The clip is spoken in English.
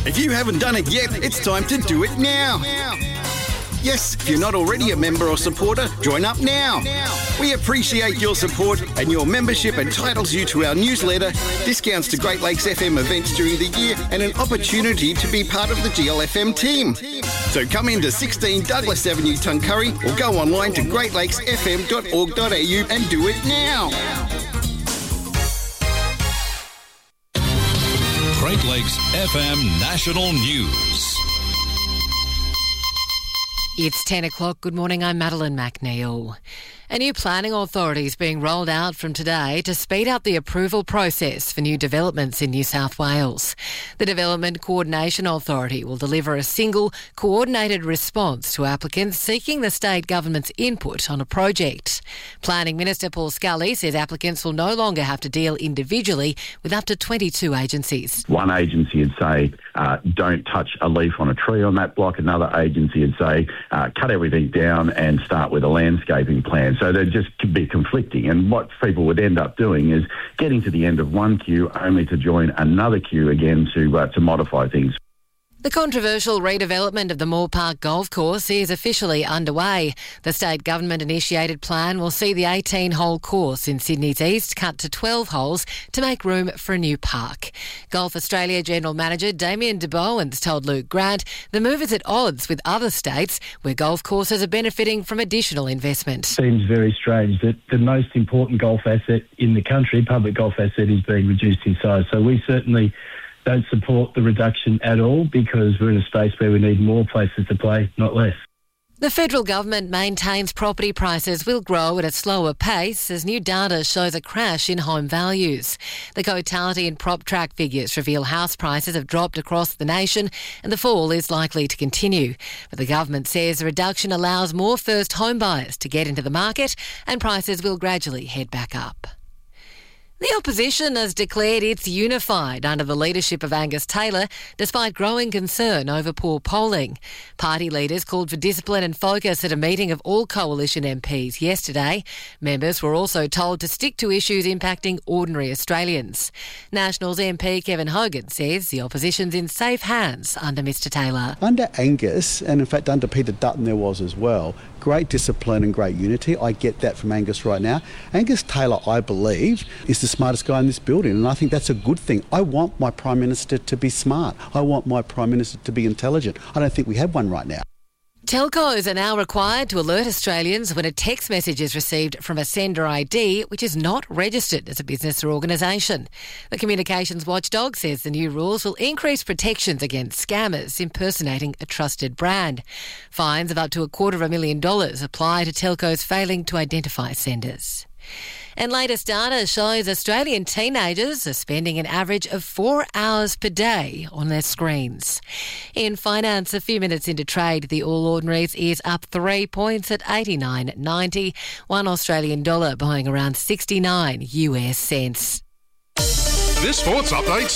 If you haven't done it yet, it's time to do it now. Yes, if you're not already a member or supporter, join up now. We appreciate your support, and your membership entitles you to our newsletter, discounts to Great Lakes FM events during the year, and an opportunity to be part of the GLFM team. So come into 16 Douglas Avenue, Tuncurry, or go online to greatlakesfm.org.au and do it now. Great Lakes FM National News. It's 10 o'clock. Good morning, I'm Madeline McNeil. A new planning authority is being rolled out from today to speed up the approval process for new developments in New South Wales. The Development Coordination Authority will deliver a single, coordinated response to applicants seeking the state government's input on a project. Planning Minister Paul Scully says applicants will no longer have to deal individually with up to 22 agencies. One agency would say, don't touch a leaf on a tree on that block. Another agency would say, cut everything down and start with a landscaping plan. So they'd just be conflicting. And what people would end up doing is getting to the end of one queue only to join another queue again to modify things. The controversial redevelopment of the Moore Park Golf Course is officially underway. The state government-initiated plan will see the 18-hole course in Sydney's east cut to 12 holes to make room for a new park. Golf Australia General Manager Damien de Bowens told Luke Grant the move is at odds with other states where golf courses are benefiting from additional investment. Seems very strange that the most important golf asset in the country, public golf asset, is being reduced in size. So we certainly don't support the reduction at all because we're in a space where we need more places to play, not less. The federal government maintains property prices will grow at a slower pace as new data shows a crash in home values. The Cotality and PropTrack figures reveal house prices have dropped across the nation and the fall is likely to continue. But the government says the reduction allows more first home buyers to get into the market and prices will gradually head back up. The opposition has declared it's unified under the leadership of Angus Taylor, despite growing concern over poor polling. Party leaders called for discipline and focus at a meeting of all coalition MPs yesterday. Members were also told to stick to issues impacting ordinary Australians. Nationals MP Kevin Hogan says the opposition's in safe hands under Mr Taylor. Under Angus, and in fact under Peter Dutton there was as well, great discipline and great unity. I get that from Angus right now. Angus Taylor, I believe, is the smartest guy in this building, and I think that's a good thing. I want my Prime Minister to be smart. I want my Prime Minister to be intelligent. I don't think we have one right now. Telcos are now required to alert Australians when a text message is received from a sender ID which is not registered as a business or organisation. The Communications Watchdog says the new rules will increase protections against scammers impersonating a trusted brand. Fines of up to $250,000 apply to telcos failing to identify senders. And latest data shows Australian teenagers are spending an average of 4 hours per day on their screens. In finance, a few minutes into trade, the All Ordinaries is up 3 points at 89.90. One Australian dollar buying around 69 US cents. This sports update